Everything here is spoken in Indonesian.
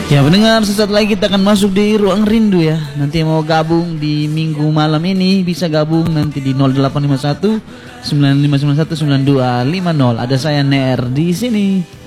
Ya pendengar, sesaat lagi kita akan masuk di ruang rindu ya. Nanti mau gabung di minggu malam ini bisa gabung nanti di 0851 9591 9250. Ada saya Ner di sini.